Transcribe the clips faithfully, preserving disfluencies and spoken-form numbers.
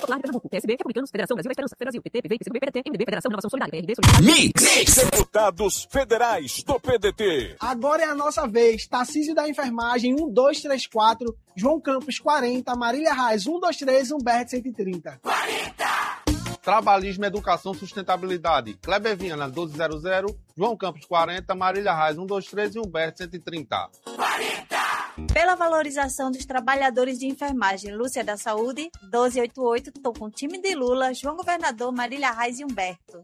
Popular de Pernambuco, P S B, Republicanos, Federação Brasil, Esperança, Brasil, P T, P V, P C B, P D T, M D B, Federação Renovação Solidária, P R D, Solidariedade. Mix! Deputados Federais do P D T. Agora é a nossa vez. Tarcísio da Enfermagem, um, dois, três, quatro. João Campos, quarenta. Marília Reis, um, dois, três. Humberto, cento e trinta. quarenta! Trabalhismo, Educação, Sustentabilidade. Kleber Viana, doze zero zero. João Campos, quarenta. Marília Reis, um, dois, três. E Humberto, cento e trinta. quarenta! Pela valorização dos trabalhadores de enfermagem, Lúcia da Saúde, doze oitenta e oito. Tô com o time de Lula, João Governador, Marília Reis e Humberto.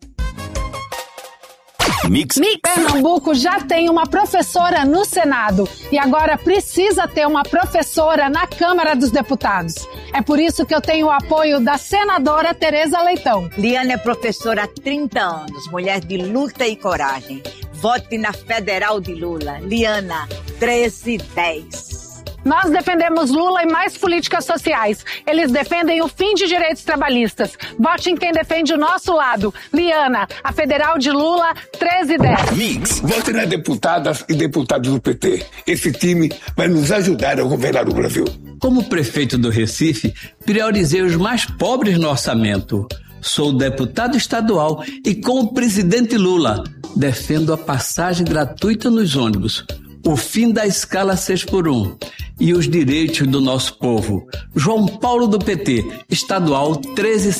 Mix. Mix. Pernambuco já tem uma professora no Senado e agora precisa ter uma professora na Câmara dos Deputados. É por isso que eu tenho o apoio da senadora Tereza Leitão. Liana é professora há trinta anos, mulher de luta e coragem. Vote na Federal de Lula. Liana, treze dez. Nós defendemos Lula e mais políticas sociais. Eles defendem o fim de direitos trabalhistas. Vote em quem defende o nosso lado. Liana, a Federal de Lula, treze dez. Mix. Vote nas deputadas e deputados do P T. Esse time vai nos ajudar a governar o Brasil. Como prefeito do Recife, priorizei os mais pobres no orçamento. Sou deputado estadual e, com o presidente Lula, defendo a passagem gratuita nos ônibus, o fim da escala seis por um e os direitos do nosso povo. João Paulo do P T, estadual treze